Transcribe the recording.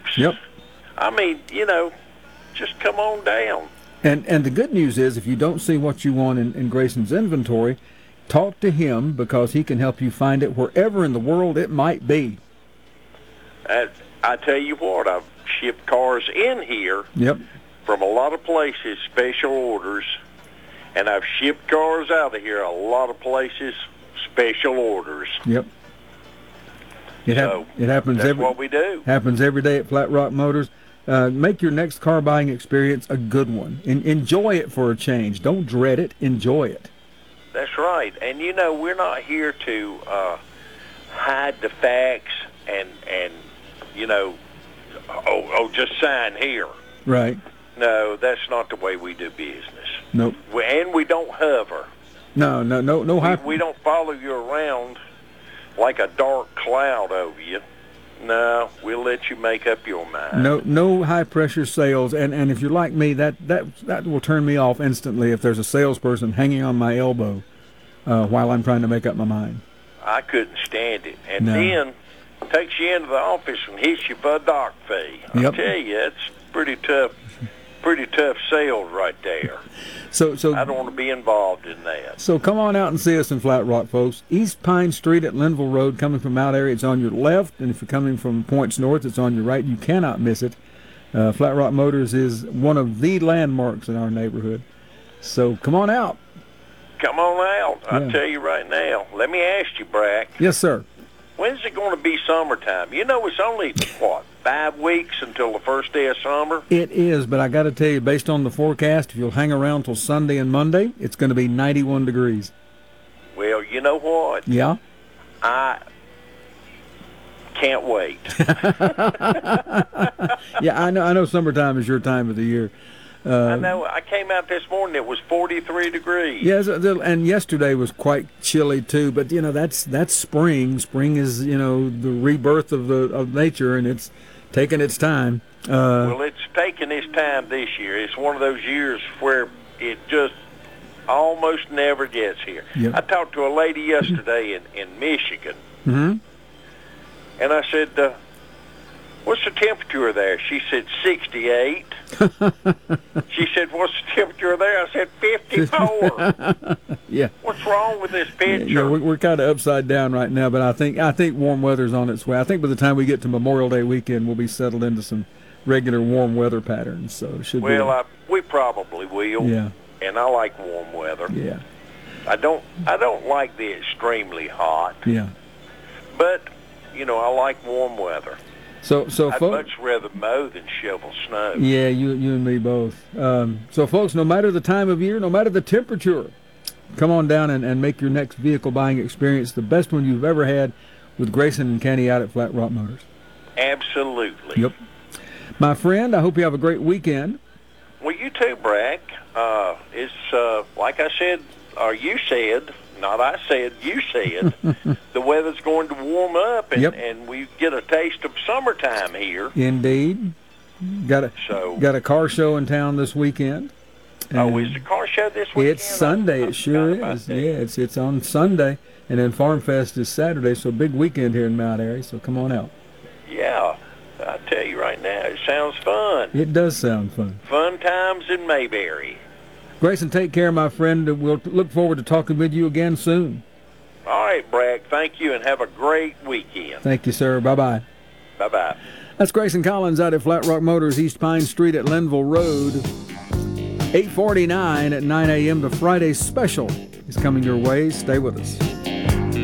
Yep. I mean, just come on down. And the good news is, if you don't see what you want in Grayson's inventory, talk to him, because he can help you find it wherever in the world it might be. I tell you what, I've shipped cars in here from a lot of places, special orders, and I've shipped cars out of here a lot of places, special orders. Yep. It happens. That's what we do. Happens every day at Flat Rock Motors. Make your next car buying experience a good one. Enjoy it for a change. Don't dread it. Enjoy it. That's right. And, we're not here to hide the facts and just sign here. Right. No, that's not the way we do business. Nope. And we don't hover. No. We don't follow you around like a dark cloud over you. No, we'll let you make up your mind. No high pressure sales, and if you're like me, that will turn me off instantly if there's a salesperson hanging on my elbow while I'm trying to make up my mind. I couldn't stand it, and then takes you into the office and hits you for a dock fee. I tell you, that's pretty tough sales right there. So I don't want to be involved in that. So come on out and see us in Flat Rock, folks. East Pine Street at Linville Road. Coming from Mount Airy, it's on your left, and if you're coming from points north, it's on your right. You cannot miss it. Flat Rock Motors is one of the landmarks in our neighborhood. So come on out. Come on out. I'll tell you right now. Let me ask you, Brack. Yes, sir. When's it going to be summertime? It's only, 5 weeks until the first day of summer? It is, but I got to tell you, based on the forecast, if you'll hang around till Sunday and Monday, it's going to be 91 degrees. Well, you know what? Yeah? I can't wait. Yeah, I know summertime is your time of the year. I know. I came out this morning, it was 43 degrees. Yes, and yesterday was quite chilly too, but that's spring. Spring is, the rebirth of nature, and it's taking its time. Well, it's taking its time this year. It's one of those years where it just almost never gets here. Yep. I talked to a lady yesterday in Michigan, Mm-hmm. and I said, what's the temperature there? She said 68. She said, what's the temperature there? I said 54. Yeah. What's wrong with this picture? Yeah, we're kind of upside down right now, but I think warm weather's on its way. I think by the time we get to Memorial Day weekend, we'll be settled into some regular warm weather patterns. So it should be. Well, we probably will. Yeah. And I like warm weather. Yeah. I don't like the extremely hot. Yeah. But I like warm weather. So I'd much rather mow than shovel snow. Yeah, you and me both. So, folks, no matter the time of year, no matter the temperature, come on down and make your next vehicle buying experience the best one you've ever had with Grayson and Kenny out at Flat Rock Motors. Absolutely. Yep. My friend, I hope you have a great weekend. Well, you too, Brack. It's like I said, or you said, not I said, you said, the weather's going to warm up, and we get a taste of summertime here. Indeed. Got a car show in town this weekend. Is the car show this weekend? It's Sunday. It sure is. Yeah, it's on Sunday, and then Farm Fest is Saturday, so big weekend here in Mount Airy, so come on out. Yeah, I tell you right now, it sounds fun. It does sound fun. Fun times in Mayberry. Grayson, take care, my friend. We'll look forward to talking with you again soon. All right, Brack. Thank you, and have a great weekend. Thank you, sir. Bye-bye. Bye-bye. That's Grayson Collins out at Flat Rock Motors, East Pine Street at Linville Road. 8:49 at 9 a.m. The Friday special is coming your way. Stay with us.